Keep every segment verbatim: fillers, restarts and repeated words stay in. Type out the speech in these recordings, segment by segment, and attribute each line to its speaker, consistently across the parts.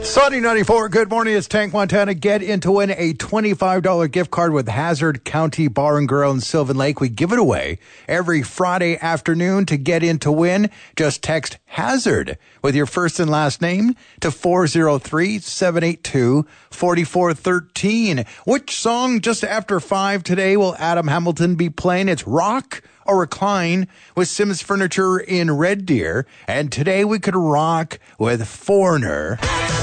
Speaker 1: Sunny ninety-four, good morning. It's Tank Montana. Get in to win a twenty-five dollars gift card with Hazard County Bar and Grill in Sylvan Lake. We give it away every Friday afternoon. To get in to win, just text Hazard with your first and last name to four oh three, seven eight two, four four one three. Which song just after five today will Adam Hamilton be playing? It's Rock or Recline with Sims Furniture in Red Deer. And today we could rock with Foreigner.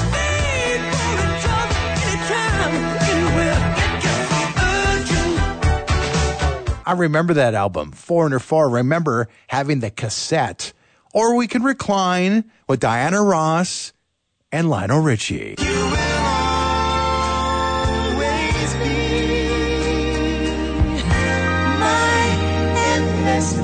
Speaker 1: I remember that album, Foreigner four. Remember having the cassette. Or we can recline with Diana Ross and Lionel Richie. You will always be my endless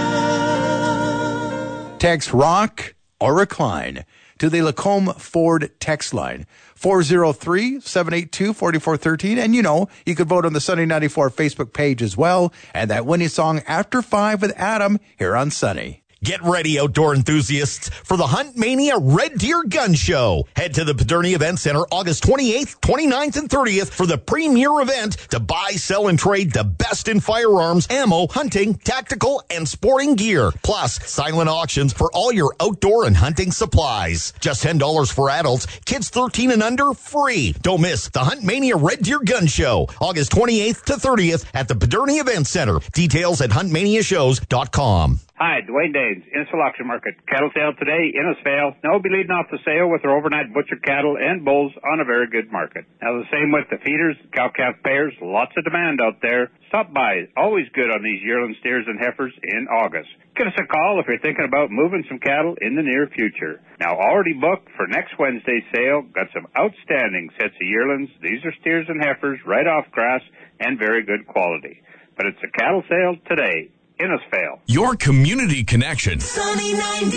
Speaker 1: love. Text Rock or Recline to the Lacombe Ford text line, four oh three, seven eight two, four four one three. And you know, you could vote on the Sunny ninety-four Facebook page as well. And that winning song, After Five with Adam, here on Sunny.
Speaker 2: Get ready, outdoor enthusiasts, for the Hunt Mania Red Deer Gun Show. Head to the Paderni Event Center August twenty-eighth, twenty-ninth, and thirtieth for the premier event to buy, sell, and trade the best in firearms, ammo, hunting, tactical, and sporting gear. Plus, silent auctions for all your outdoor and hunting supplies. Just ten dollars for adults, kids thirteen and under, free. Don't miss the Hunt Mania Red Deer Gun Show, August twenty-eighth to thirtieth at the Paderni Event Center. Details at hunt mania shows dot com.
Speaker 3: Hi, Dwayne Daines, Innisfil Auction Market. Cattle sale today, Innisfail. Now we'll be leading off the sale with our overnight butcher cattle and bulls on a very good market. Now the same with the feeders, cow-calf pairs, lots of demand out there. Stop by, always good on these yearling steers and heifers in August. Give us a call if you're thinking about moving some cattle in the near future. Now already booked for next Wednesday's sale, got some outstanding sets of yearlings. These are steers and heifers right off grass and very good quality. But it's a cattle sale today. Innisfail.
Speaker 4: Your community connection
Speaker 5: Sunny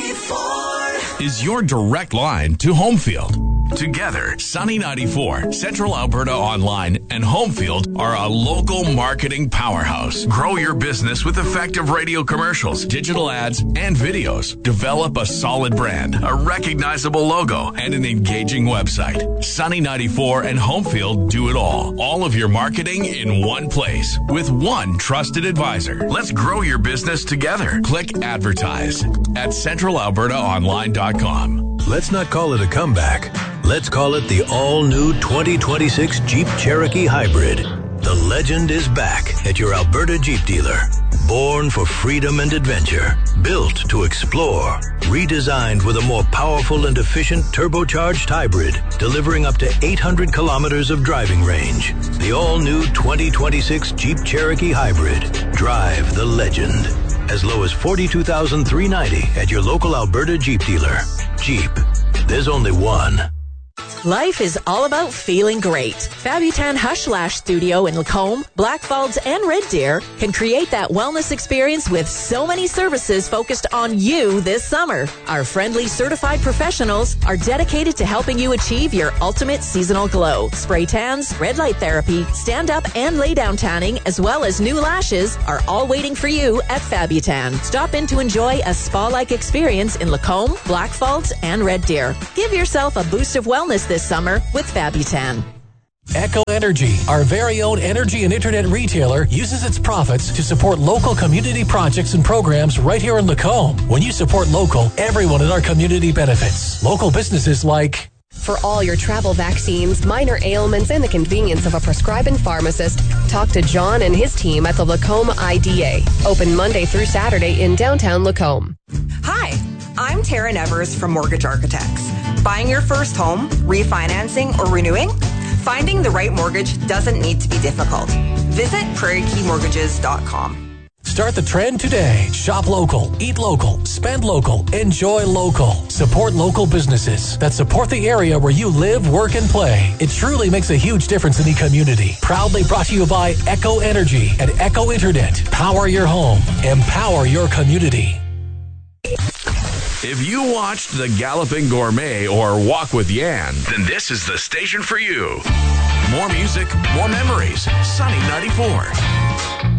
Speaker 5: ninety-four
Speaker 4: is your direct line to Homefield. Together, Sunny ninety-four, Central Alberta Online, and Homefield are a local marketing powerhouse. Grow your business with effective radio commercials, digital ads, and videos. Develop a solid brand, a recognizable logo, and an engaging website. Sunny ninety-four and Homefield do it all. All of your marketing in one place with one trusted advisor. Let's grow your business together. Click advertise at central alberta online dot com.
Speaker 6: Let's not call it a comeback. Let's call it the all-new twenty twenty-six Jeep Cherokee Hybrid. The legend is back at your Alberta Jeep dealer. Born for freedom and adventure. Built to explore. Redesigned with a more powerful and efficient turbocharged hybrid, delivering up to eight hundred kilometers of driving range. The all-new twenty twenty-six Jeep Cherokee Hybrid. Drive the legend. As low as forty-two thousand three hundred ninety dollars at your local Alberta Jeep dealer. Jeep. There's only one.
Speaker 7: Life is all about feeling great. Fabutan Hush Lash Studio in Lacombe, Blackfalds, and Red Deer can create that wellness experience with so many services focused on you this summer. Our friendly certified professionals are dedicated to helping you achieve your ultimate seasonal glow. Spray tans, red light therapy, stand-up and lay-down tanning, as well as new lashes are all waiting for you at Fabutan. Stop in to enjoy a spa-like experience in Lacombe, Blackfalds, and Red Deer. Give yourself a boost of wellness this summer with Fabutan.
Speaker 8: Echo Energy, our very own energy and internet retailer, uses its profits to support local community projects and programs right here in Lacombe. When you support local, everyone in our community benefits. Local businesses like...
Speaker 9: For all your travel vaccines, minor ailments, and the convenience of a prescribing pharmacist, talk to John and his team at the Lacombe I D A. Open Monday through Saturday in downtown Lacombe.
Speaker 10: Hi, I'm Tara Nevers from Mortgage Architects. Buying your first home, refinancing, or renewing? Finding the right mortgage doesn't need to be difficult. Visit prairie key mortgages dot com.
Speaker 8: Start the trend today. Shop local, eat local, spend local, enjoy local. Support local businesses that support the area where you live, work, and play. It truly makes a huge difference in the community. Proudly brought to you by Echo Energy and Echo Internet. Power your home. Empower your community.
Speaker 4: If you watched The Galloping Gourmet or Walk with Yan, then this is the station for you. More music, more memories. Sunny ninety-four.